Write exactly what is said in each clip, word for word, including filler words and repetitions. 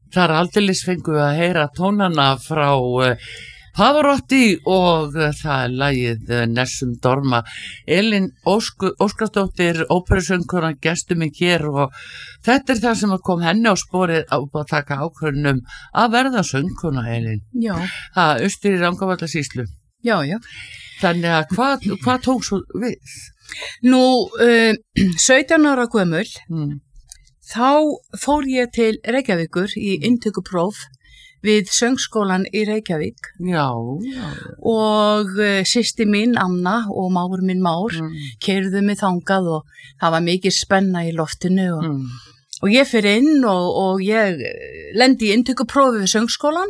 Það er aldeilis fengu að heyra tónana frá uh, Pavarotti og uh, það er lagið uh, Nessum Dorma. Elín Ósk Óskarsdóttir, óperusöngkonan, gestur mig hér og þetta er það sem kom henni á sporið á að taka ákvörðunum að verða söngkona, Elín. Já. Það austur í Rangárvallasýslu. Já, já. Þannig að hvað, hvað tók svo við? Nú, uh, sautján ára gömul, Mm. þá fór ég til Reykjavíkur í inntökupróf við söngskólan í Reykjavík Já, já. og uh, systir mín, Anna, og mágur minn Már Mm. keyrðu mig þangað og það var mikið spenna í loftinu og, Mm. og ég fyrir inn og, og ég lendi í inntökuprófi við söngskólan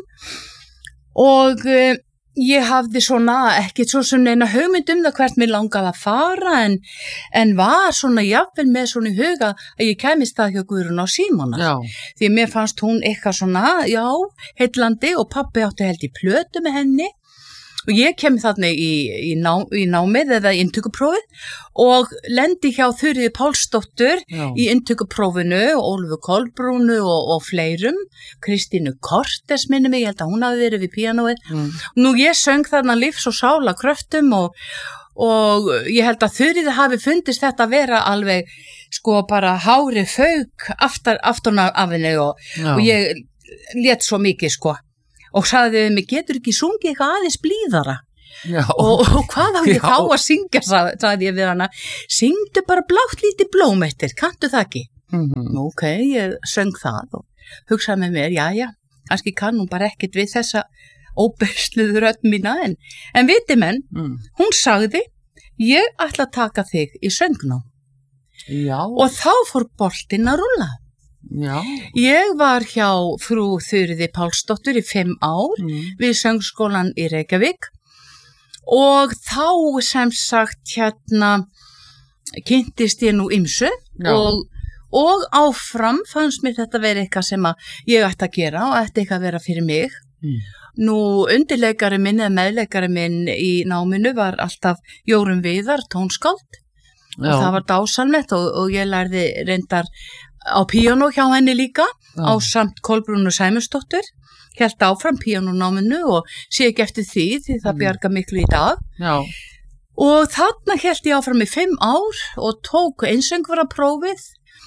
og uh, ég hafði svona ekkert svo sem neina hugmynd um það hvert mér langaði að fara en, en var svona jafnvel með svona í huga að ég kæmist það hjá Guðrún á Símona. Já. Því mér fannst hún eitthvað svona, já, heillandi og pabbi átti held í plötu með henni og ég kem þarna í, í, ná, í námið eða í inntökuprófið og lendi hjá Þuríði Pálsdóttur Já. í inntökuprófinu og Ólfu Kolbrúnu og, og fleirum, Kristínu Kortes minni mig, ég held að hún hafi verið við píanóið. Mm. Nú ég söng þarna lífs og sála kröftum og, og ég held að Þuríði hafi fundist þetta að vera alveg sko bara hári fauk aftar, aftan af henni og, Já. og ég lét svo mikið sko og sagði við mig, getur ekki sungið eitthvað aðeins blíðara? Já. Og, og hvað á ég Já. þá að syngja, sagði, sagði ég við hana, syngdu bara blátt lítið blóm eftir, kanntu það ekki? Mm-hmm. Nú, ok, ég söng það og hugsaði með mér, já, já, kannski kann hún bara ekkert við þessa óbersluðu rödd mína, en, en viti menn, Mm. hún sagði, ég ætla að taka þig í söngnám Já. og þá fór boltinn að rúlla. Já. Ég var hjá frú Þuríði Pálsdóttur í fimm ár Mm. við söngskólan í Reykjavík og þá sem sagt hérna kynntist ég nú ymsu Já. og, og áfram fannst mér þetta verið eitthvað sem að ég ætti að gera og ætti eitthvað að vera fyrir mig. Mm. Nú undirleikari minn eða meðleikari minn í náminu var alltaf Jórunn Viðar, tónskáld Já. og það var dásamlegt og, og ég lærði reyndar á píanó hjá henni líka Já. á samt Kolbrúnu Sæmundsdóttur, hélt áfram píanónáminu og sé ekki eftir því því það Mm. bjarga miklu í dag Já. og þarna hélt ég áfram í fimm ár og tók einsöngvaraprófið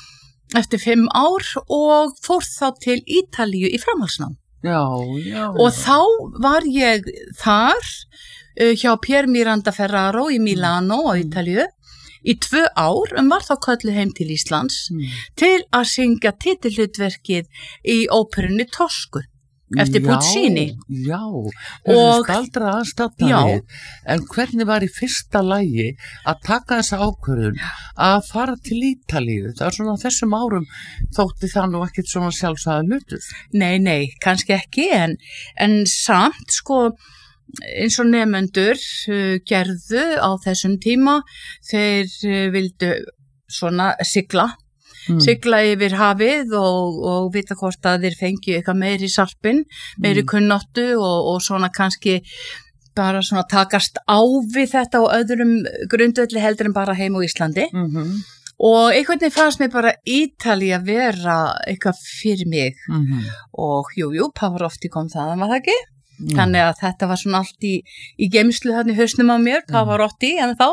eftir fimm ár og fór þá til Ítalíu í framhaldsnám. Já, já. Og þá var ég þar uh, hjá Pier Miranda Ferraro í Milano á Ítalíu í tvö ár en var þá kölluð heim til Íslands Mm. til að syngja titilhlutverkið í óperunni Toscu eftir Puccini. Já, Og- og staldra aðstætta Já. við. En hvernig var í fyrsta lagi að taka þessa ákvörðun að fara til Ítalíu? Það er svona á þessum árum þótti það nú ekkit svona sjálfsagða hlutur. Nei, nei, kannski ekki en, en samt sko eins og nefendur uh, gerðu á þessum tíma þeir uh, vildu svona sigla Mm. sigla yfir hafið og, og vita hvort að þeir fengi eitthvað meiri sarpin, meiri Mm. kunnáttu og, og svona kannski bara svona takast á við þetta og öðrum grundvelli heldur en bara heim á Íslandi. Mm-hmm. Og einhvern veginn fannst mér bara Ítalía vera eitthvað fyrir mig Mm-hmm. og jú, jú, Pavarotti kom það, var það ekki? Mm. Þannig að þetta var svona allt í, í geimslu þarna í hausnum á mér, Pavarotti en þá,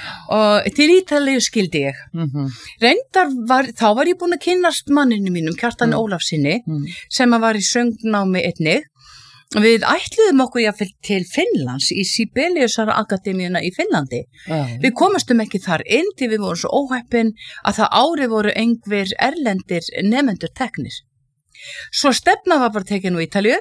og til Ítalíu skildi ég. Mm-hmm. Reyndar var, þá var ég búin að kynnast manninu mínum, Kjartani Mm. Ólafsinni, Mm. sem að var í söngnámi einnig. Við ætluðum okkur jáfnvel til Finnlands í Sibeliusar Akademíuna í Finnlandi. Já. Við komumstum ekki þar inn því við vorum svo óheppin að það ári voru engver erlendir nefendur teknir. Svo stefna var bara tekin á Ítalíu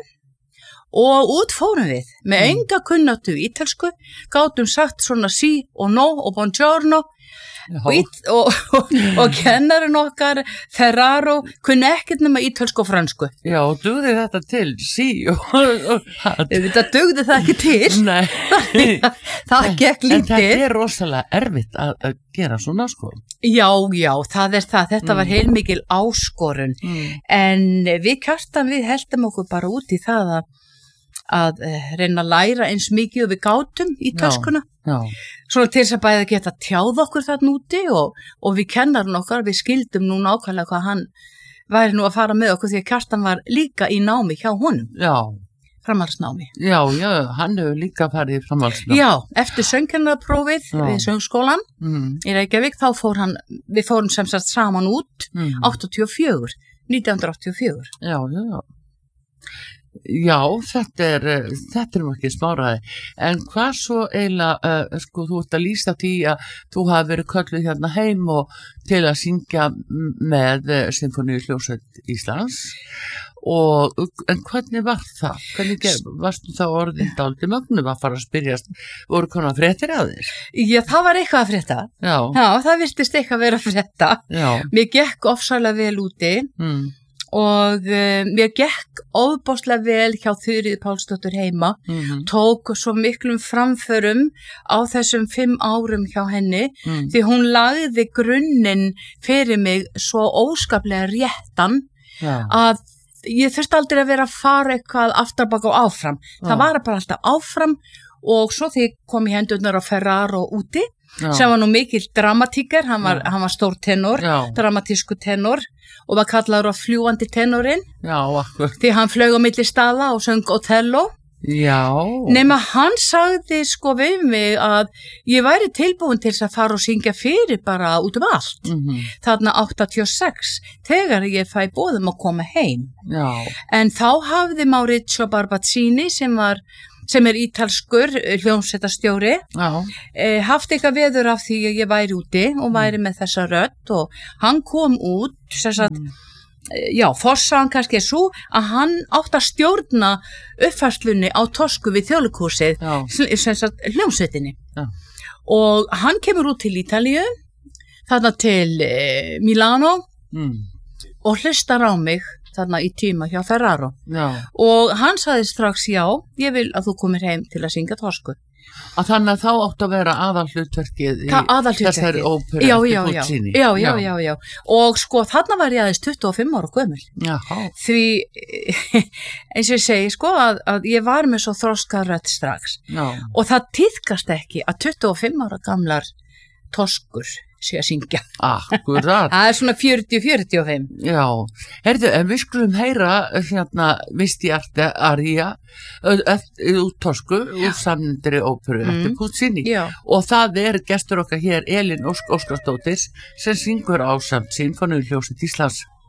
og út fórum við með enga kunnáttu í ítölsku, gátum sagt svona sí og no og buongiorno og, ít, og, og, og kennarinn okkar Ferraro kunni ekkert nema ítölsku og fransku. Já, og dugði þetta til, sí og... Þetta dugði það ekki til, Nei. það gekk En þetta lítið. er rosalega erfitt að, að gera svona sko. Já, já, það er það, þetta var Mm. heilmikil áskorun, Mm. en við Kjartan við heldum okkur bara út í það að, að uh, reyna að læra eins mikið og við gátum í töskuna. Já. Svona til þess að bæða geta tjáð okkur þarna úti og, og við kennarinn okkar, við skildum nú nákvæmlega hvað hann væri nú að fara með okkur því að Kjartan var líka í námi hjá honum, Já, framhaldsnámi. já, já, hann hefur líka farið í framhaldsnám. Já, eftir söngkennaraprófið Já. við söngskólan Mm, í Reykjavík, þá fór hann, við fórum sem sagt saman út mm, áttatíu og fjögur, nítján hundruð áttatíu og fjögur. já, já. Já, þetta er, eh, þetta er nú ekki smáraði. En hvað svo eiginlega, uh, sko, þú ert að lýsa því að þú hafi verið kölluð hérna heim og til að syngja m- með uh, Sinfóníuhljómsveit Íslands. Og, en hvernig var það? Hvernig ger, varstu þá orðin dálítið mögnum að fara að spyrjast, voru konar fréttir að þér? Já, það var eitthvað að frétta. Já, Já, það virtist eitthvað að vera að frétta. já, Mér gekk ofsalega vel úti mm, og uh, mér gekk ofbáslega vel hjá Þuríði Pálsdóttur heima. mm, Tók svo miklum framförum á þessum fimm árum hjá henni mm, því hún lagði grunninn fyrir mig svo óskaplega réttan já, að ég þurfti aldrei að vera að fara eitthvað afturbak og áfram. Það Já. var bara alltaf áfram og svo því kom ég hendurnar á Ferraro úti já, sem var nú mikill dramatíker, hann var, Já. hann var stór tenor, já, dramatísku tenor og var kallaður á fljúandi tenorinn já, akkur, því hann flög á milli staða og söng Othello. já, Nema hann sagði sko við mig að ég væri tilbúin til þess að fara og syngja fyrir bara út um allt. mhm, Þarna áttatíu og sex þegar ég fæ boðum að koma heim. já, En þá hafði Maurizio Barbazzini sem var sem er ítalskur hljómsveitarstjóri, já, eh, haft eitthvað veður af því að ég væri úti og væri með þessa rödd og hann kom út, sem sagt, mm, já, forsagan kannski er svo að hann átt að stjórna uppfærslunni á Tosku við Þjóðleikhúsið, já, sem sagt hljómsveitinni. Já. Og hann kemur út til Ítalíu, þarna til eh, Milano mm, og hlustar á mig þarna í tíma hjá Ferraro. já. Og hann sagði strax, já, ég vil að þú komir heim til að syngja Tosku. Að þannig að þá átt að vera aðalhlutverkið í Það aðalhlutverkið. þessari óperu Já, eftir já, já, Puccini. já, já, já, já. Og sko, þarna var ég aðeins tuttugu og fimm ára gömul. Jaha, Því, eins og ég segi, sko, að, að ég var með svo þroskaðrödd strax. já, Og það tíðkast ekki að tuttugu og fimm ára gamlar toskur sé að syngja. akkurat. Það er svona fjörutíu fjörutíu og fimm. Já, herðu, en við skulum heyra hérna Visti Arte Aria úr Tosku, úr samnindri óperu eftir Mm. Puccini. Já. Og það er gestur okkar hér Elín Ósk Óskarsdóttir sem syngur ásamt Sinfóníuhljómsveit Íslands.